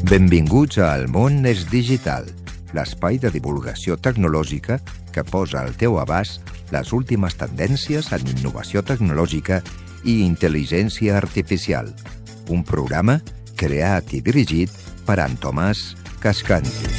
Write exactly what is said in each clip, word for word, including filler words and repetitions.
Benvinguts a El món és digital, l'espai de divulgació tecnològica que posa al teu abast les últimes tendències en innovació tecnològica i intel·ligència artificial. Un programa creat i dirigit per en Tomàs Cascanti.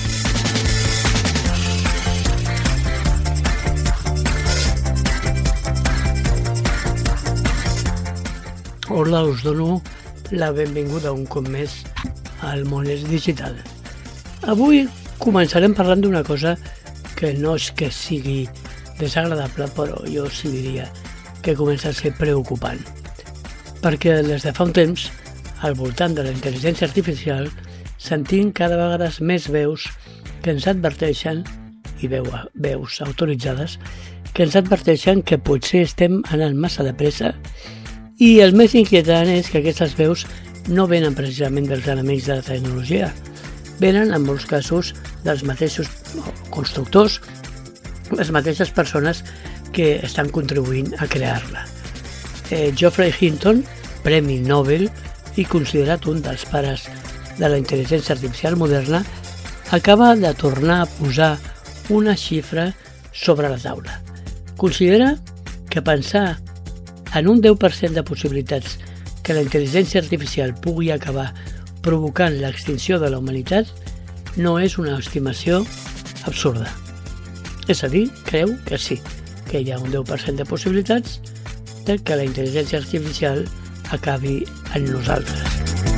Hola, us dono la benvinguda un cop més al món és digital. Avui començarem parlant d'una cosa que no és que sigui desagradable, però jo sí diria que comença a ser preocupant. Perquè des de fa un temps, al voltant de la intel·ligència artificial, sentim cada vegada més veus que ens adverteixen, i veu, veus autoritzades, que ens adverteixen que potser estem anant massa de pressa. I el més inquietant és que aquestes veus no venen precisament dels enemics de la tecnologia. Venen, en molts casos, dels mateixos constructors, les mateixes persones que estan contribuint a crear-la. Eh, Geoffrey Hinton, Premi Nobel i considerat un dels pares de la intel·ligència artificial moderna, acaba de tornar a posar una xifra sobre la taula. Considera que pensar en un deu per cent de possibilitats que la intel·ligència artificial pugui acabar provocant l'extinció de la humanitat no és una estimació absurda. És a dir, creu que sí, que hi ha un deu per cent de possibilitats de que la intel·ligència artificial acabi en nosaltres.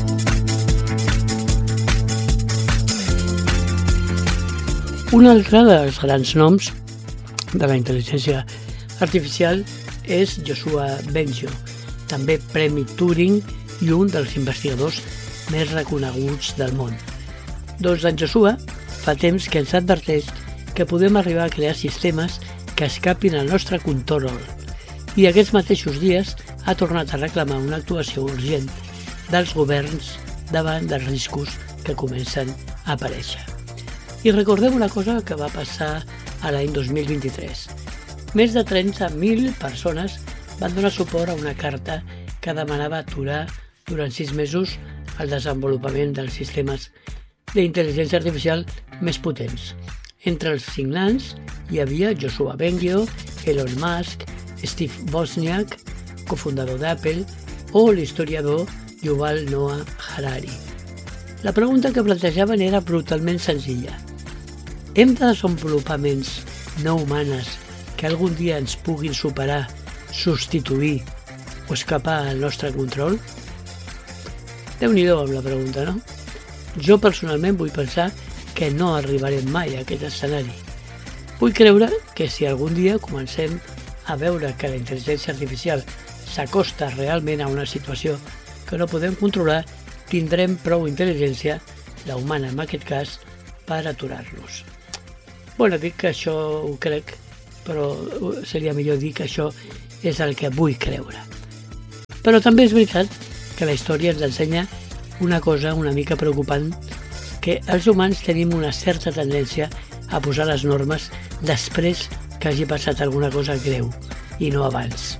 Un altre dels grans noms de la intel·ligència artificial és Joshua Bengio, també Premi Turing i un dels investigadors més reconeguts del món. Doncs en Joshua fa temps que ens adverteix que podem arribar a crear sistemes que escapin al nostre control i aquests mateixos dies ha tornat a reclamar una actuació urgent dels governs davant dels riscos que comencen a aparèixer. I recordem una cosa que va passar a l'any dos mil vint-i-tres. Més de trenta mil persones van donar suport a una carta que demanava aturar durant sis mesos el desenvolupament dels sistemes d'intel·ligència artificial més potents. Entre els signants hi havia Joshua Bengio, Elon Musk, Steve Wozniak, cofundador d'Apple, o l'historiador Yuval Noah Harari. La pregunta que plantejaven era brutalment senzilla. Hem de desenvolupar ments no humanes que algun dia ens puguin superar, substituir o escapar al nostre control? Déu-n'hi-do amb la pregunta, no? Jo personalment vull pensar que no arribarem mai a aquest escenari. Vull creure que si algun dia comencem a veure que la intel·ligència artificial s'acosta realment a una situació que no podem controlar, tindrem prou intel·ligència, la humana en aquest cas, per aturar-nos. Bueno, dic que això ho crec, però seria millor dir que això és el que vull creure. Però també és veritat que la història ens ensenya una cosa una mica preocupant, que els humans tenim una certa tendència a posar les normes després que hagi passat alguna cosa greu, i no abans.